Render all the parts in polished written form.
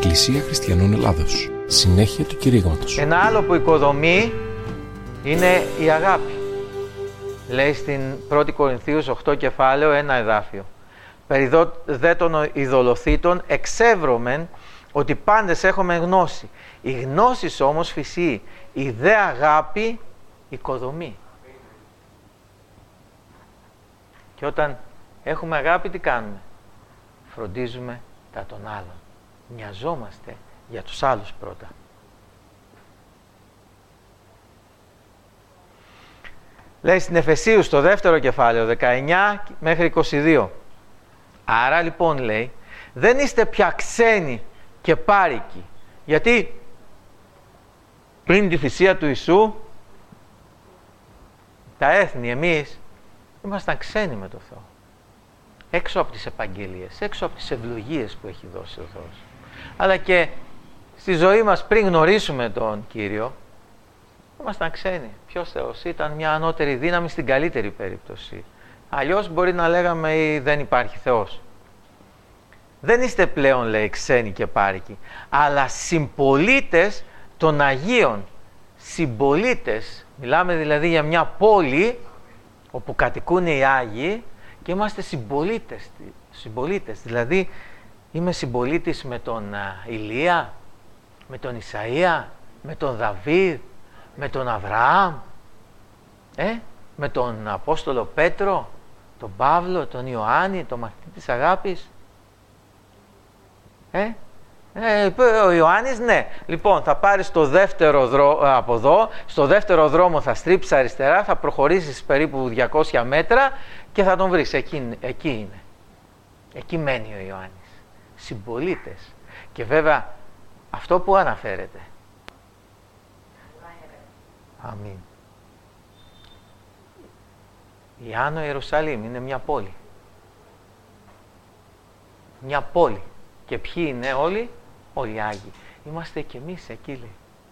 Εκκλησία Χριστιανών Ελλάδος. Συνέχεια του κηρύγματος. Ένα άλλο που οικοδομεί είναι η αγάπη. Λέει στην 1η Κορινθίους 8 κεφάλαιο ένα εδάφιο. Περί δε των ειδωλοθύτων εξεύρωμεν ότι πάντες έχουμε γνώση. Η γνώση όμως φυσεί, η δε αγάπη οικοδομεί. Και όταν έχουμε αγάπη τι κάνουμε? Φροντίζουμε τα των άλλων. Μοιαζόμαστε για τους άλλους πρώτα. Λέει στην Εφεσίους στο 2ο κεφάλαιο 19 μέχρι 22. Άρα λοιπόν λέει δεν είστε πια ξένοι και πάρικοι. Γιατί πριν τη θυσία του Ιησού τα έθνη εμείς ήμασταν ξένοι με το Θεό. Έξω από τις επαγγελίες, έξω από τις ευλογίες που έχει δώσει ο Θεός. Αλλά και στη ζωή μας πριν γνωρίσουμε τον Κύριο ήμασταν ξένοι. Ποιος Θεός? Ήταν μια ανώτερη δύναμη στην καλύτερη περίπτωση. Αλλιώς μπορεί να λέγαμε δεν υπάρχει Θεός. Δεν είστε πλέον, λέει, ξένοι και πάρικοι, αλλά συμπολίτες των Αγίων. Συμπολίτες, μιλάμε δηλαδή για μια πόλη όπου κατοικούν οι Άγιοι και είμαστε συμπολίτες. Δηλαδή είμαι συμπολίτης με τον Ηλία, με τον Ισαΐα, με τον Δαβίδ, με τον Αβραάμ, με τον Απόστολο Πέτρο, τον Παύλο, τον Ιωάννη, τον μαθητή της αγάπης. Ο Ιωάννης, ναι. Λοιπόν, θα πάρεις το δεύτερο από εδώ, στο δεύτερο δρόμο θα στρίψεις αριστερά, θα προχωρήσεις περίπου 200 μέτρα και θα τον βρεις. Εκεί είναι. Εκεί μένει ο Ιωάννης. Συμπολίτες. Και βέβαια, αυτό που αναφέρεται. Αμήν. Η Άνω Ιερουσαλήμ είναι μια πόλη. Μια πόλη. Και ποιοι είναι όλοι? Όλοι οι Άγιοι. Είμαστε και εμείς εκεί, λέει.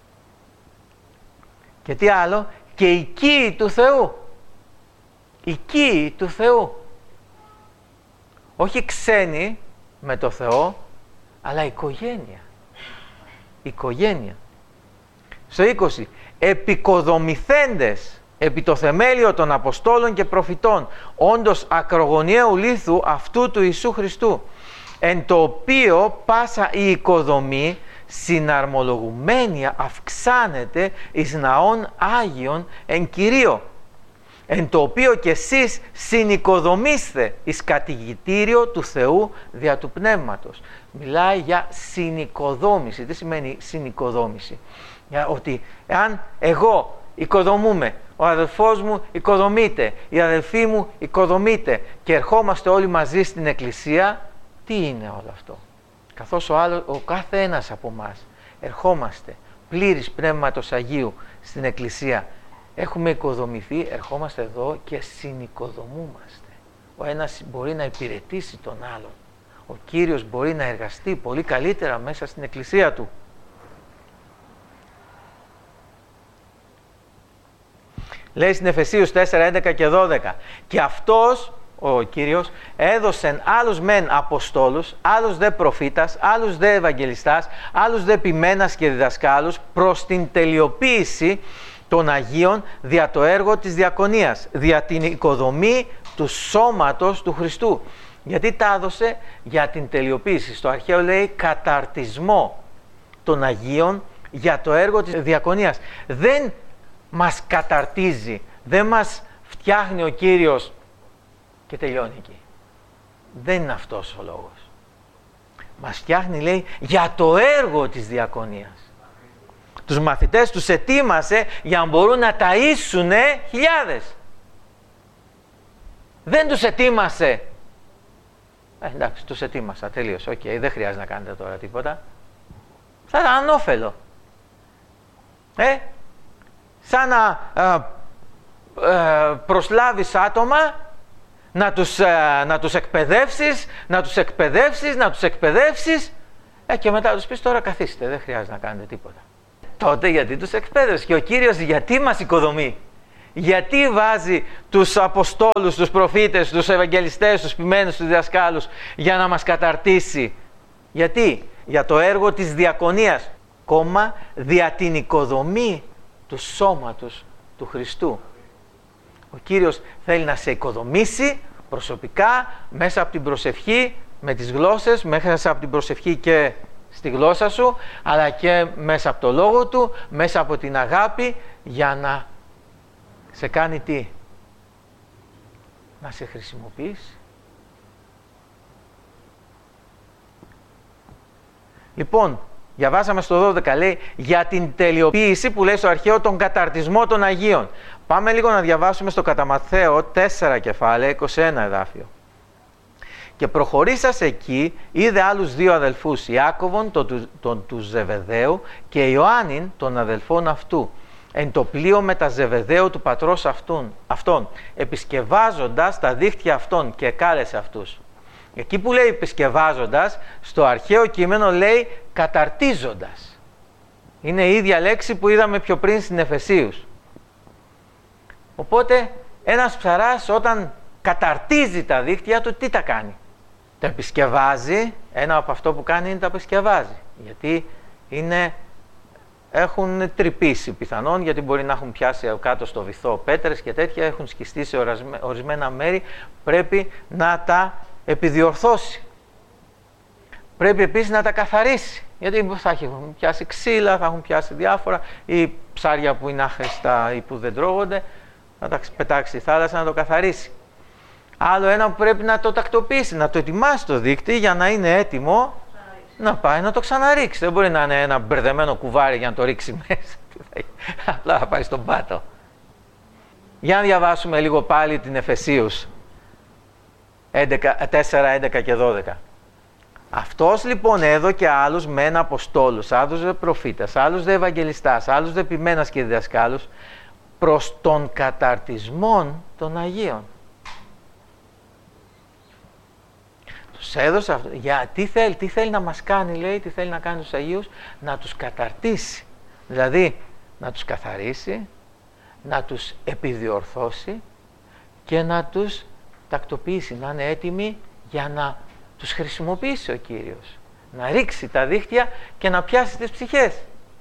Και τι άλλο? Και οικοί του Θεού. Οικοί του Θεού. Όχι ξένοι με το Θεό, αλλά οικογένεια. Οικογένεια. Στο 20. Επικοδομηθέντες επί το θεμέλιο των Αποστόλων και Προφητών, όντως ακρογωνιαίου λίθου αυτού του Ιησού Χριστού, εν το οποίο πάσα η οικοδομή συναρμολογουμένη αυξάνεται εις ναών Άγιον εν Κυρίω, εν το οποίο και εσείς συνοικοδομήστε εις κατηγητήριο του Θεού δια του Πνεύματος. Μιλάει για συνοικοδόμηση. Τι σημαίνει συνοικοδόμηση? Για ότι εάν εγώ οικοδομούμε, ο αδελφός μου οικοδομείται, η αδελφή μου οικοδομείται και ερχόμαστε όλοι μαζί στην εκκλησία, τι είναι όλο αυτό? Καθώς ο κάθε ένας από εμάς ερχόμαστε πλήρης Πνεύματος Αγίου στην εκκλησία, έχουμε οικοδομηθεί, ερχόμαστε εδώ και συνοικοδομούμαστε. Ο ένας μπορεί να υπηρετήσει τον άλλον. Ο Κύριος μπορεί να εργαστεί πολύ καλύτερα μέσα στην εκκλησία του. Λέει στην Εφεσίους 4, 11 και 12. Και αυτός, ο Κύριος, έδωσεν άλλους μεν Αποστόλους, άλλους δε προφήτας, άλλους δε Ευαγγελιστάς, άλλους δε ποιμένας και διδασκάλους, προς την τελειοποίηση των Αγίων δια το έργο της διακονίας, δια την οικοδομή του σώματος του Χριστού. Γιατί τα έδωσε? Για την τελειοποίηση. Στο αρχαίο λέει καταρτισμό των Αγίων για το έργο της διακονίας. Δεν μας καταρτίζει, δεν μας φτιάχνει ο Κύριος και τελειώνει εκεί. Δεν είναι αυτός ο λόγος. Μας φτιάχνει, λέει, για το έργο της διακονίας. Τους μαθητές τους ετοίμασε για να μπορούν να ταΐσουν χιλιάδες. Δεν τους ετοίμασε. Εντάξει, τους ετοίμασα, τελείωσε. Οκ, δεν χρειάζεται να κάνετε τώρα τίποτα. Θα ήταν ανώφελο. Σαν να προσλάβεις άτομα, να τους εκπαιδεύσεις και μετά τους πεις τώρα καθίστε, δεν χρειάζεται να κάνετε τίποτα. Τότε γιατί τους εκπαίδευσε? Και ο Κύριος γιατί μας οικοδομεί? Γιατί βάζει τους Αποστόλους, τους προφήτες, τους Ευαγγελιστές, τους ποιμένους, τους διδασκάλους για να μας καταρτήσει? Γιατί για το έργο της διακονίας, κόμμα δια την οικοδομή του σώματος του Χριστού. Ο Κύριος θέλει να σε οικοδομήσει προσωπικά, μέσα από την προσευχή, με τις γλώσσες, μέσα από την προσευχή και στη γλώσσα σου, αλλά και μέσα από το λόγο του, μέσα από την αγάπη, για να σε κάνει τι? Να σε χρησιμοποιήσει. Λοιπόν, διαβάσαμε στο 12, λέει, για την τελειοποίηση, που λέει στο αρχαίο, τον καταρτισμό των Αγίων. Πάμε λίγο να διαβάσουμε στο κατά Ματθαίο 4 κεφάλαια, 21 εδάφιο. Και προχωρήσας εκεί, είδε άλλους 2 αδελφούς, Ιάκωβον τον του Ζεβεδαίου και Ιωάννην των αδελφών αυτού, εν το πλοίο με τα Ζεβεδαίου του πατρός αυτών, επισκευάζοντας τα δίχτυα αυτών, και κάλεσε αυτούς. Εκεί που λέει επισκευάζοντας, στο αρχαίο κείμενο λέει καταρτίζοντας. Είναι η ίδια λέξη που είδαμε πιο πριν στην Εφεσίους. Οπότε ένας ψαράς όταν καταρτίζει τα δίχτυα του, τι τα κάνει? Τα επισκευάζει. Ένα από αυτό που κάνει είναι τα επισκευάζει. Γιατί έχουν τρυπήσει πιθανόν, γιατί μπορεί να έχουν πιάσει κάτω στο βυθό πέτρες και τέτοια, έχουν σκιστεί σε ορισμένα μέρη, πρέπει να τα επιδιορθώσει. Πρέπει επίσης να τα καθαρίσει, γιατί θα έχουν πιάσει ξύλα, θα έχουν πιάσει διάφορα, ή ψάρια που είναι άχρηστα ή που δεν τρώγονται, να τα πετάξει στη θάλασσα, να το καθαρίσει. Άλλο ένα που πρέπει να το τακτοποιήσει, να το ετοιμάσει το δίκτυ για να είναι έτοιμο να πάει να το ξαναρίξει. Δεν μπορεί να είναι ένα μπερδεμένο κουβάρι για να το ρίξει μέσα. Απλά θα πάει στον πάτο. Για να διαβάσουμε λίγο πάλι την Εφεσίους 4, 11 και 12. Αυτός λοιπόν έδωκε άλλους μεν αποστόλους, άλλους δε προφήτας, άλλους δε ευαγγελιστάς, άλλους δε ποιμένας και διδασκάλους, προς τον καταρτισμόν των Αγίων. Τους έδωσε αυτό. Τι θέλει να μας κάνει, λέει, τι θέλει να κάνει τους Αγίους? Να τους καταρτήσει. Δηλαδή, να τους καθαρίσει, να τους επιδιορθώσει και να τους τακτοποιήσει, να είναι έτοιμοι για να τους χρησιμοποιήσει ο Κύριος. Να ρίξει τα δίχτυα και να πιάσει τις ψυχές.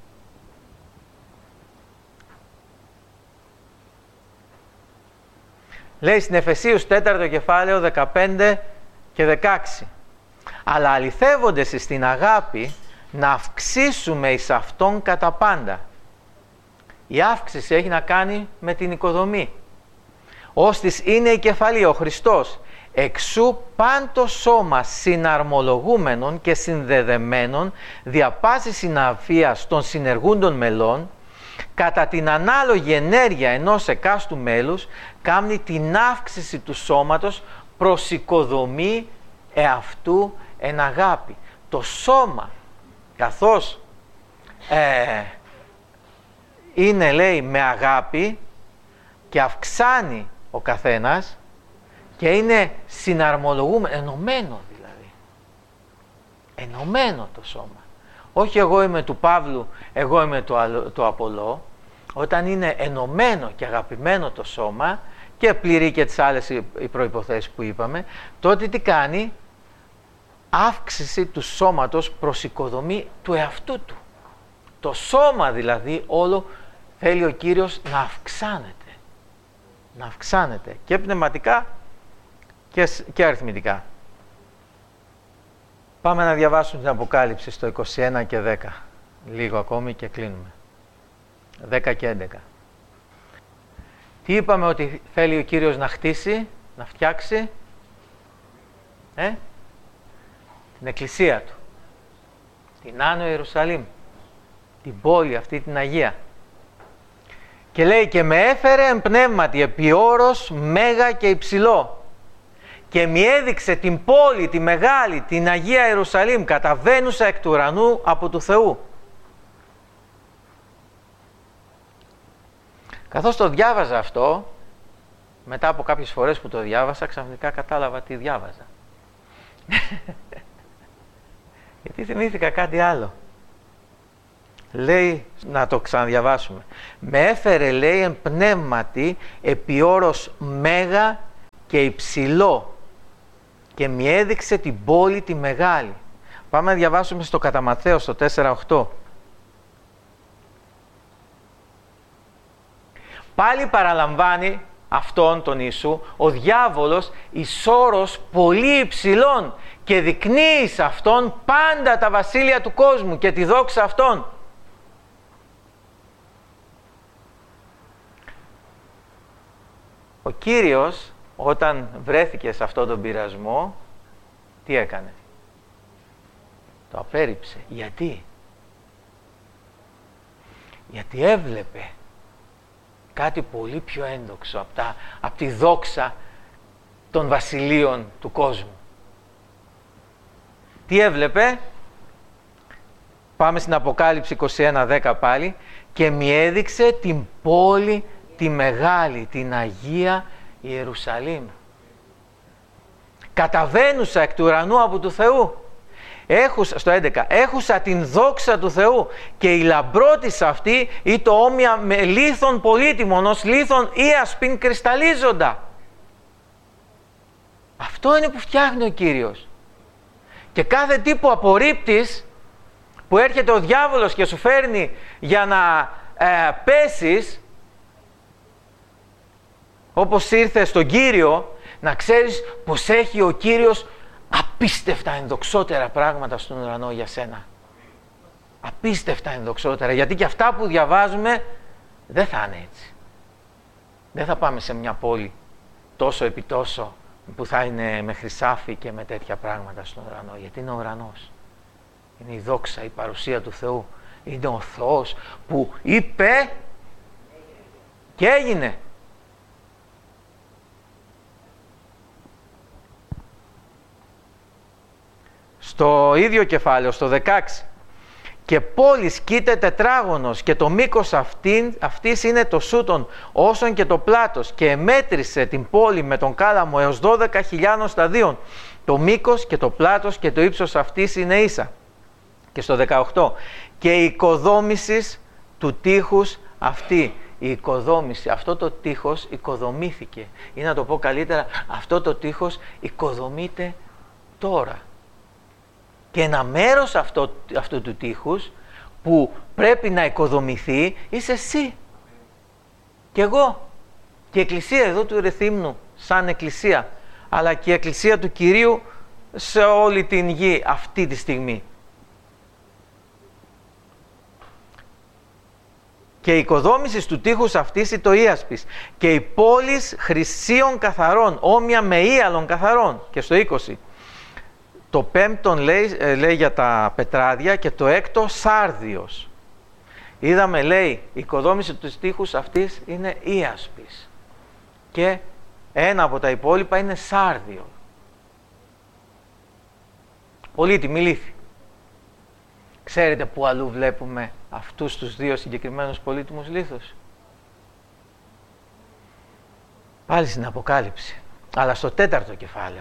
Λέει στην Εφεσίους 4 κεφάλαιο 15 και 16. Αλλά αληθεύοντες στην αγάπη να αυξήσουμε εις αυτόν κατά πάντα. Η αύξηση έχει να κάνει με την οικοδομή. Ώστις είναι η κεφαλή, ο Χριστός, εξού παν το σώμα συναρμολογούμενων και συνδεδεμένων δια πάσης συναφίας των συνεργούντων μελών, κατά την ανάλογη ενέργεια ενός εκάστου μέλους, κάνει την αύξηση του σώματος προς οικοδομή εαυτού εν αγάπη. Το σώμα, καθώς είναι, λέει, με αγάπη και αυξάνει ο καθένας και είναι συναρμολογούμενο, ενωμένο δηλαδή. Ενωμένο το σώμα. Όχι εγώ είμαι του Παύλου, εγώ είμαι του Απολλώ. Όταν είναι ενωμένο και αγαπημένο το σώμα και πληρεί και τις άλλες οι προϋποθέσεις που είπαμε, τότε τι κάνει? Αύξηση του σώματος προς οικοδομή του εαυτού του. Το σώμα δηλαδή όλο θέλει ο Κύριος να αυξάνεται. Να αυξάνεται και πνευματικά και αριθμητικά. Πάμε να διαβάσουμε την Αποκάλυψη στο 21 και 10. Λίγο ακόμη και κλείνουμε. 10 και 11. Τι είπαμε ότι θέλει ο Κύριος να χτίσει, να φτιάξει? Την εκκλησία του. Την Άνω Ιερουσαλήμ. Την πόλη αυτή την Αγία. Και λέει και με έφερε εν πνεύματι επί όρος μέγα και υψηλό. Και μη έδειξε την πόλη, τη μεγάλη, την Αγία Ιερουσαλήμ, καταβαίνουσα εκ του ουρανού από του Θεού. Καθώς το διάβαζα αυτό, μετά από κάποιες φορές που το διάβασα, ξαφνικά κατάλαβα τι διάβαζα. Γιατί θυμήθηκα κάτι άλλο. Λέει, να το ξαναδιαβάσουμε. Με έφερε, λέει, εν πνεύματι επί όρος μέγα και υψηλό και μη έδειξε την πόλη τη μεγάλη. Πάμε να διαβάσουμε στο κατά Ματθαίο, στο 4:8. Πάλι παραλαμβάνει αυτόν τον Ιησού ο διάβολος εις όρος πολύ υψηλών και δεικνύει σε αυτόν πάντα τα βασίλεια του κόσμου και τη δόξα αυτών. Ο Κύριος όταν βρέθηκε σε αυτόν τον πειρασμό, τι έκανε? Το απέρριψε. Γιατί? Γιατί έβλεπε κάτι πολύ πιο ένδοξο από τη δόξα των βασιλείων του κόσμου. Τι έβλεπε? Πάμε στην Αποκάλυψη 21:10 πάλι. Και μη έδειξε την πόλη τη μεγάλη, την Αγία Ιερουσαλήμ, καταβαίνουσα εκ του ουρανού από του Θεού. Στο 11, έχουσα την δόξα του Θεού και η λαμπρότης αυτή ή το όμοια με λίθον πολύτιμον ως λίθον ίασπιν κρυσταλλίζοντα. Αυτό είναι που φτιάχνει ο Κύριος. Και κάθε τι που απορρίπτεις, που έρχεται ο διάβολος και σου φέρνει για να πέσεις, όπως ήρθε στον Κύριο, να ξέρεις πως έχει ο Κύριος απίστευτα ενδοξότερα πράγματα στον ουρανό για σένα. Απίστευτα ενδοξότερα, γιατί και αυτά που διαβάζουμε δεν θα είναι έτσι. Δεν θα πάμε σε μια πόλη τόσο επί τόσο που θα είναι με χρυσάφι και με τέτοια πράγματα στον ουρανό, γιατί είναι ο ουρανός. Είναι η δόξα, η παρουσία του Θεού. Είναι ο Θεός που είπε και έγινε. Στο ίδιο κεφάλαιο, στο 16. Και πόλης κοίται τετράγωνος και το μήκος αυτής είναι το σούτον όσον και το πλάτος, και μέτρησε την πόλη με τον κάλαμο έως 12.000 σταδίων. Το μήκος και το πλάτος και το ύψος αυτής είναι ίσα. Και στο 18. Και η οικοδόμησης του τείχους αυτή. Η οικοδόμηση, αυτό το τείχος οικοδομήθηκε. Ή να το πω καλύτερα, αυτό το τείχος οικοδομείται τώρα. Και ένα μέρος αυτού του τείχους που πρέπει να οικοδομηθεί είσαι εσύ και εγώ και η εκκλησία εδώ του Ρεθύμνου σαν εκκλησία, αλλά και η εκκλησία του Κυρίου σε όλη την γη αυτή τη στιγμή. Και η οικοδόμηση του τείχους αυτής είναι το ίασπις και η πόλης χρυσίων καθαρών, όμοια με ίαλων καθαρών. Και στο 20. Το πέμπτον λέει για τα πετράδια και το έκτο σάρδιος. Είδαμε, λέει, η οικοδόμηση του τείχους αυτής είναι ίασπις και ένα από τα υπόλοιπα είναι σάρδιο. Πολύτιμη λίθη. Ξέρετε που αλλού βλέπουμε αυτούς τους δύο συγκεκριμένους πολύτιμους λίθους? Πάλι στην Αποκάλυψη, αλλά στο 4ο κεφάλαιο.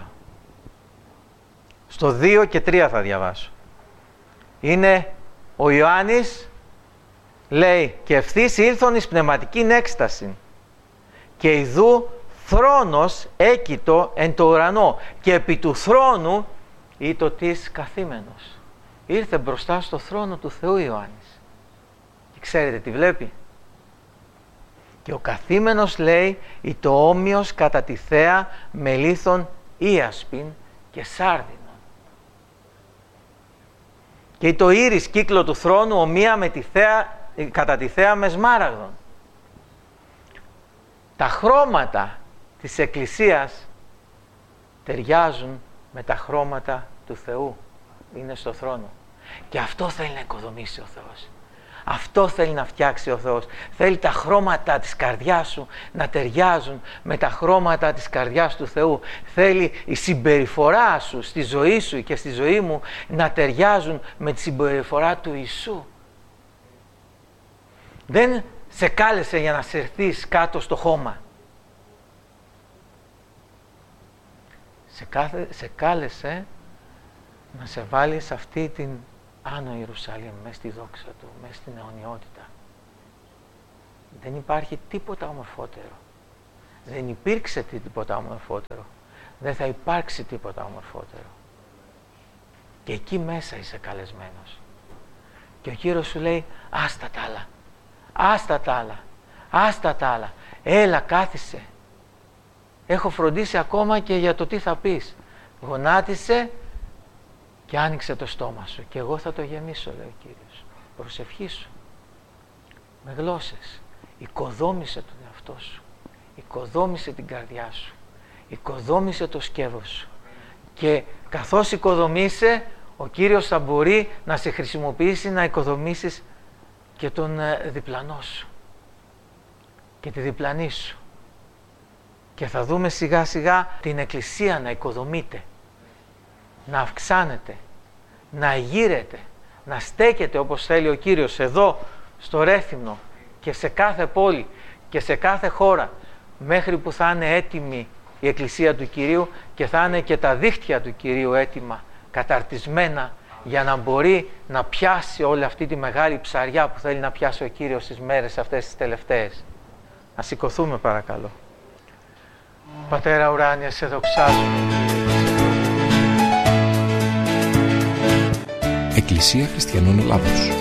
Στο 2 και 3 θα διαβάσω. Είναι ο Ιωάννης, λέει, και ευθύς ήλθον εις πνευματικήν έκσταση και ιδού θρόνος έκειτο εν το ουρανό και επί του θρόνου ήτο της καθήμενος. Ήρθε μπροστά στο θρόνο του Θεού Ιωάννης. Και ξέρετε τι βλέπει? Και ο καθήμενος, λέει, ήτο όμοιος κατά τη θέα με λίθον ίασπιν και σάρδινον. Και το ήρις κύκλο του θρόνου ομοία με τη θέα, κατά τη θέα με σμάραγδον. Τα χρώματα της Εκκλησίας ταιριάζουν με τα χρώματα του Θεού. Είναι στο θρόνο. Και αυτό θέλει να οικοδομήσει ο Θεός. Αυτό θέλει να φτιάξει ο Θεός. Θέλει τα χρώματα της καρδιάς σου να ταιριάζουν με τα χρώματα της καρδιάς του Θεού. Θέλει η συμπεριφορά σου στη ζωή σου και στη ζωή μου να ταιριάζουν με τη συμπεριφορά του Ιησού. Δεν σε κάλεσε για να σερθείς κάτω στο χώμα. Σε κάλεσε να σε βάλει σε αυτή την Άνω Ιερουσαλήμ, μέσα στη δόξα του, μέσα στην αιωνιότητα. Δεν υπάρχει τίποτα ομορφότερο. Δεν υπήρξε τίποτα ομορφότερο. Δεν θα υπάρξει τίποτα ομορφότερο. Και εκεί μέσα είσαι καλεσμένος. Και ο Κύριος σου λέει, άστα τα άλλα, άστα τα άλλα, άστα τα άλλα. Έλα, κάθισε. Έχω φροντίσει ακόμα και για το τι θα πεις. Γονάτισε και άνοιξε το στόμα σου και εγώ θα το γεμίσω, λέει ο Κύριος. Προσευχήσου με γλώσσες. Οικοδόμησε τον εαυτό σου. Οικοδόμησε την καρδιά σου. Οικοδόμησε το σκεύος σου. Και καθώς οικοδομείσαι, ο Κύριος θα μπορεί να σε χρησιμοποιήσει να οικοδομήσεις και τον διπλανό σου και τη διπλανή σου. Και θα δούμε σιγά σιγά την Εκκλησία να οικοδομείται, να αυξάνεται, να γύρεται, να στέκεται όπως θέλει ο Κύριος εδώ στο Ρέθυμνο και σε κάθε πόλη και σε κάθε χώρα, μέχρι που θα είναι έτοιμη η Εκκλησία του Κυρίου και θα είναι και τα δίχτυα του Κυρίου έτοιμα, καταρτισμένα, για να μπορεί να πιάσει όλη αυτή τη μεγάλη ψαριά που θέλει να πιάσει ο Κύριος στις μέρες αυτές τις τελευταίες. Να σηκωθούμε παρακαλώ. Πατέρα ουράνια, σε δοξάζουμε. Εκκλησία Χριστιανών Ελλάδος.